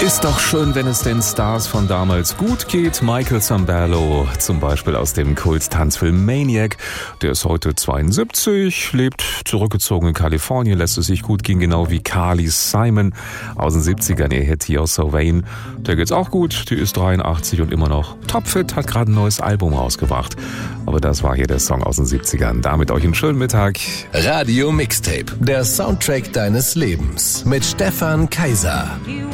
Ist doch schön, wenn es den Stars von damals gut geht. Michael Sambello, zum Beispiel aus dem Kult-Tanzfilm Maniac. Der ist heute 72, lebt zurückgezogen in Kalifornien, lässt es sich gut gehen, genau wie Carly Simon aus den 70ern. Ihr Hit You're So Vain, der geht's auch gut. Die ist 83 und immer noch topfit, hat gerade ein neues Album rausgebracht. Aber das war hier der Song aus den 70ern. Damit euch einen schönen Mittag. Radio Mixtape, der Soundtrack deines Lebens mit Stefan Kaiser.